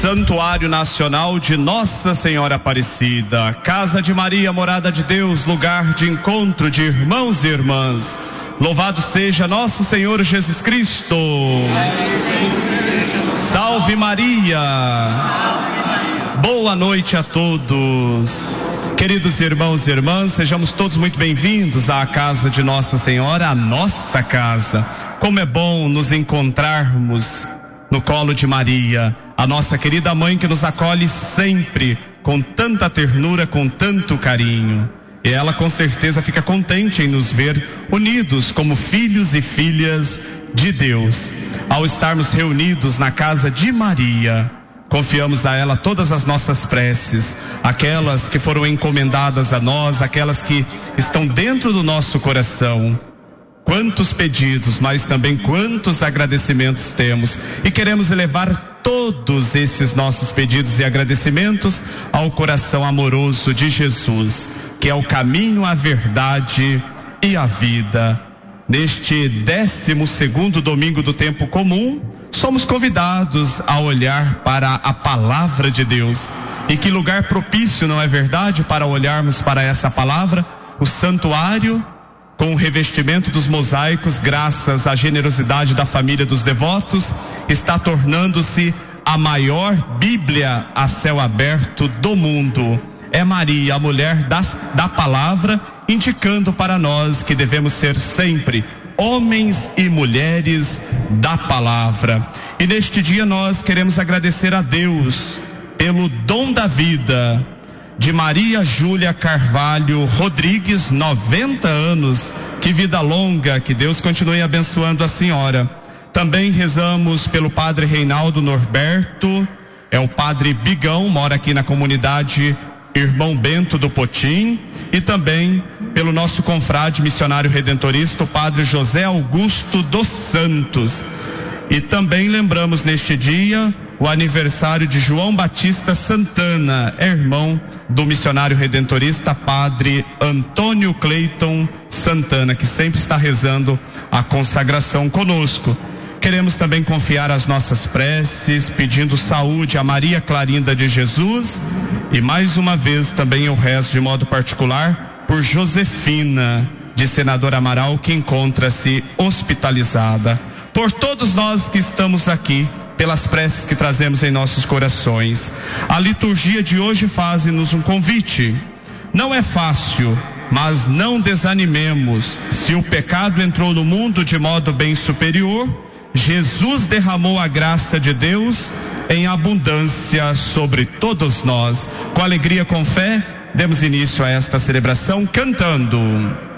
Santuário Nacional de Nossa Senhora Aparecida, Casa de Maria, morada de Deus, lugar de encontro de irmãos e irmãs. Louvado seja nosso Senhor Jesus Cristo. Salve Maria. Boa noite a todos. Queridos irmãos e irmãs, sejamos todos muito bem-vindos à casa de Nossa Senhora, a nossa casa. Como é bom nos encontrarmos no colo de Maria, a nossa querida mãe que nos acolhe sempre com tanta ternura, com tanto carinho. E ela com certeza fica contente em nos ver unidos como filhos e filhas de Deus. Ao estarmos reunidos na casa de Maria, confiamos a ela todas as nossas preces, aquelas que foram encomendadas a nós, aquelas que estão dentro do nosso coração. Quantos pedidos, mas também quantos agradecimentos temos. E queremos elevar todos esses nossos pedidos e agradecimentos ao coração amoroso de Jesus, que é o caminho, a verdade e a vida. Neste 12º domingo do tempo comum, somos convidados a olhar para a palavra de Deus. E que lugar propício, não é verdade, para olharmos para essa palavra? O santuário, com o revestimento dos mosaicos, graças à generosidade da família dos devotos, está tornando-se a maior Bíblia a céu aberto do mundo. É Maria, a mulher da palavra, indicando para nós que devemos ser sempre homens e mulheres da palavra. E neste dia nós queremos agradecer a Deus pelo dom da vida de Maria Júlia Carvalho Rodrigues, 90 anos. Que vida longa, que Deus continue abençoando a senhora. Também rezamos pelo padre Reinaldo Norberto, é o padre Bigão, mora aqui na comunidade Irmão Bento do Potim, e também pelo nosso confrade missionário redentorista, o padre José Augusto dos Santos. E também lembramos neste dia o aniversário de João Batista Santana, irmão do missionário redentorista padre Antônio Cleiton Santana, que sempre está rezando a consagração conosco. Queremos também confiar as nossas preces, pedindo saúde a Maria Clarinda de Jesus, e mais uma vez também eu rezo de modo particular por Josefina de Senador Amaral, que encontra-se hospitalizada. Por todos nós que estamos aqui, pelas preces que trazemos em nossos corações. A liturgia de hoje faz-nos um convite. Não é fácil, mas não desanimemos. Se o pecado entrou no mundo de modo bem superior, Jesus derramou a graça de Deus em abundância sobre todos nós. Com alegria, com fé, demos início a esta celebração cantando.